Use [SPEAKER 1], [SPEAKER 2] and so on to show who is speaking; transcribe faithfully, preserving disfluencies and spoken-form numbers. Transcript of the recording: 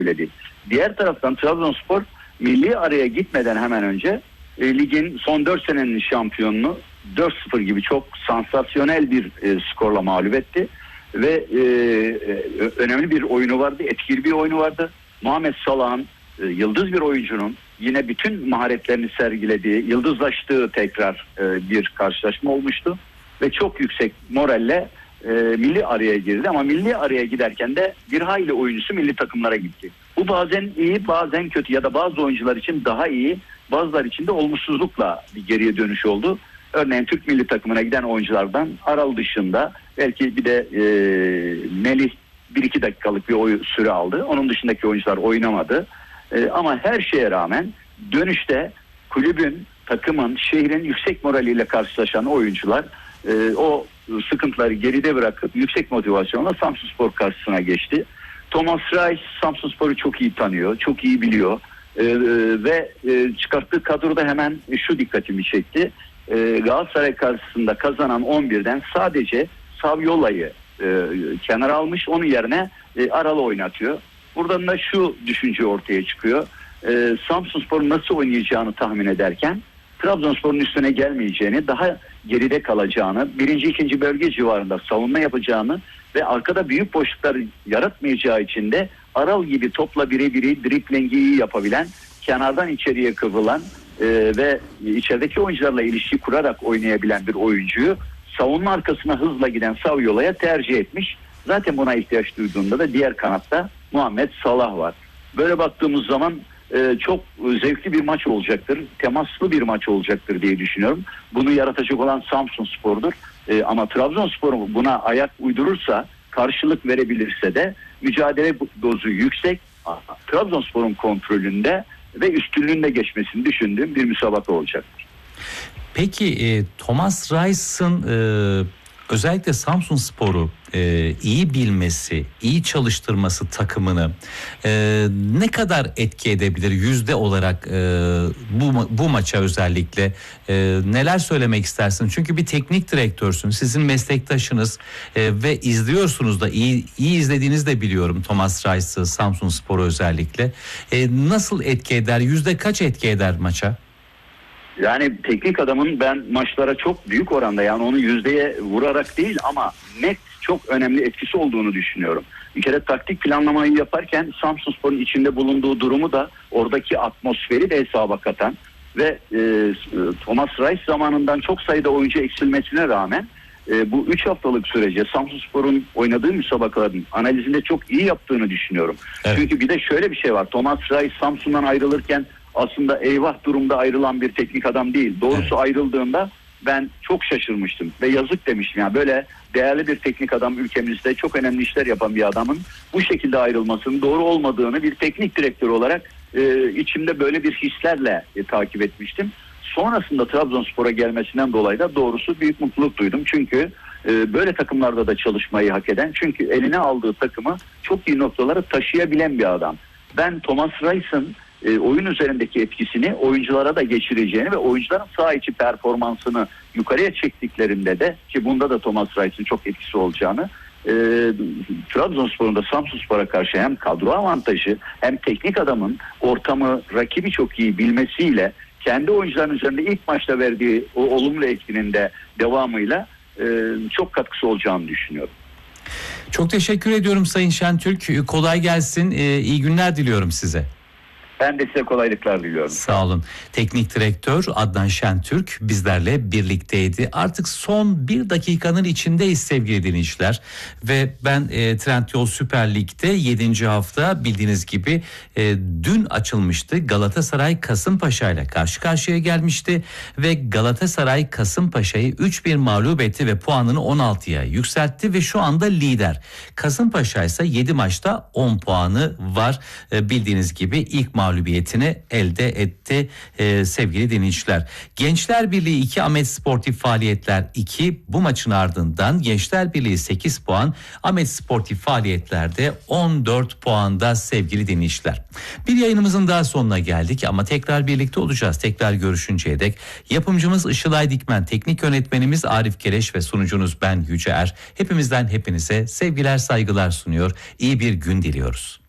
[SPEAKER 1] söyledi. Diğer taraftan Trabzonspor milli araya gitmeden hemen önce e, ligin son dört senenin şampiyonunu dört sıfır gibi çok sansasyonel bir e, skorla mağlup etti. Ve e, e, önemli bir oyunu vardı, etkili bir oyunu vardı. Muhammed Salah'ın, e, yıldız bir oyuncunun yine bütün maharetlerini sergilediği, yıldızlaştığı tekrar e, bir karşılaşma olmuştu. Ve çok yüksek moralle e, milli araya girdi. Ama milli araya giderken de bir hayli oyuncusu milli takımlara gitti. Bu bazen iyi, bazen kötü ya da bazı oyuncular için daha iyi, bazıları için de olumsuzlukla bir geriye dönüş oldu. Örneğin Türk milli takımına giden oyunculardan Aral dışında belki bir de e, Melih bir iki dakikalık bir oy, süre aldı. Onun dışındaki oyuncular oynamadı. E, ama her şeye rağmen dönüşte kulübün, takımın, şehrin yüksek moraliyle karşılaşan oyuncular e, o sıkıntıları geride bırakıp yüksek motivasyonla Samsunspor karşısına geçti. Thomas Reis Samsunspor'u çok iyi tanıyor, çok iyi biliyor. E, e, ve e, çıkarttığı kadroda hemen şu dikkatimi çekti. E, Galatasaray karşısında kazanan on birden sadece Saviola'yı e, kenara almış, onun yerine e, Aral'ı oynatıyor. Buradan da şu düşünce ortaya çıkıyor. E, Samsunspor nasıl oynayacağını tahmin ederken Trabzonspor'un üstüne gelmeyeceğini, daha geride kalacağını, birinci ikinci bölge civarında savunma yapacağını ve arkada büyük boşluklar yaratmayacağı için de Aral gibi topla birebiri driplingi iyi yapabilen, kenardan içeriye kıvrılan e, ve içerideki oyuncularla ilişki kurarak oynayabilen bir oyuncuyu savunma arkasına hızla giden Saviola'ya tercih etmiş. Zaten buna ihtiyaç duyduğunda da diğer kanatta Muhammed Salah var. Böyle baktığımız zaman e, çok zevkli bir maç olacaktır. Temaslı bir maç olacaktır diye düşünüyorum. Bunu yaratacak olan Samsunspor'dur. E, ama Trabzonspor buna ayak uydurursa, karşılık verebilirse de mücadele dozu yüksek. Trabzonspor'un kontrolünde ve üstünlüğünde geçmesini düşündüğüm bir müsabaka olacaktır.
[SPEAKER 2] Peki e, Thomas Reis'in e, özellikle Samsunspor'u e, iyi bilmesi, iyi çalıştırması takımını e, ne kadar etki edebilir yüzde olarak e, bu bu maça özellikle e, neler söylemek istersin? Çünkü bir teknik direktörsün, sizin meslektaşınız e, ve izliyorsunuz da iyi iyi izlediğinizi de biliyorum Thomas Reis'i, Samsunspor'u özellikle. E, nasıl etki eder? Yüzde kaç etki eder maça?
[SPEAKER 1] Yani teknik adamın ben maçlara çok büyük oranda, yani onu yüzdeye vurarak değil ama net çok önemli etkisi olduğunu düşünüyorum. Bir kere taktik planlamayı yaparken Samsunspor'un içinde bulunduğu durumu da, oradaki atmosferi de hesaba katan ve e, Thomas Reis zamanından çok sayıda oyuncu eksilmesine rağmen e, bu üç haftalık sürece Samsunspor'un oynadığı müsabakaların analizinde çok iyi yaptığını düşünüyorum. Evet. Çünkü bir de şöyle bir şey var. Thomas Reis Samsun'dan ayrılırken aslında eyvah durumda ayrılan bir teknik adam değil. Doğrusu evet. Ayrıldığında ben çok şaşırmıştım ve yazık demiştim. Yani böyle değerli bir teknik adam, ülkemizde çok önemli işler yapan bir adamın bu şekilde ayrılmasının doğru olmadığını bir teknik direktör olarak e, içimde böyle bir hislerle e, takip etmiştim. Sonrasında Trabzonspor'a gelmesinden dolayı da doğrusu büyük mutluluk duydum. Çünkü e, böyle takımlarda da çalışmayı hak eden, çünkü eline aldığı takımı çok iyi noktalara taşıyabilen bir adam. Ben Thomas Reis'in E, oyun üzerindeki etkisini oyunculara da geçireceğini ve oyuncuların saha içi performansını yukarıya çektiklerinde de, ki bunda da Thomas Reis'in çok etkisi olacağını, e, Trabzonspor'un da Samsunspor'a karşı hem kadro avantajı hem teknik adamın ortamı, rakibi çok iyi bilmesiyle kendi oyuncuların üzerinde ilk maçta verdiği o olumlu etkinin de devamıyla e, çok katkısı olacağını düşünüyorum.
[SPEAKER 2] Çok teşekkür ediyorum Sayın Şentürk. Kolay gelsin. E, iyi günler diliyorum size.
[SPEAKER 1] Ben de size kolaylıklar diliyorum.
[SPEAKER 2] Sağ olun. Teknik direktör Adnan Şentürk bizlerle birlikteydi. Artık son bir dakikanın içindeyiz sevgili dinleyiciler. Ve ben e, Trendyol Süper Lig'de yedinci hafta bildiğiniz gibi e, dün açılmıştı. Galatasaray Kasımpaşa ile karşı karşıya gelmişti. Ve Galatasaray Kasımpaşa'yı üç bir mağlup etti ve puanını on altıya yükseltti ve şu anda lider. Kasımpaşa ise yedi maçta on puanı var. E, bildiğiniz gibi ilk mağlup mağlubiyetini elde etti ee, sevgili dinleyiciler. Gençler Birliği iki, Ahmet Sportif Faaliyetler iki. Bu maçın ardından Gençler Birliği sekiz puan, Ahmet Sportif Faaliyetlerde on dört puanda sevgili dinleyiciler. Bir yayınımızın daha sonuna geldik ama tekrar birlikte olacağız. Tekrar görüşünceye dek yapımcımız Işılay Dikmen, teknik yönetmenimiz Arif Keleş ve sunucunuz ben Yüce Er. Hepimizden hepinize sevgiler, saygılar sunuyor. İyi bir gün diliyoruz.